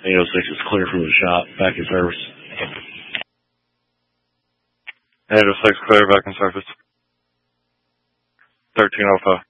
806 is clear from the shop. Back in service. 806 clear, back in service. 1305.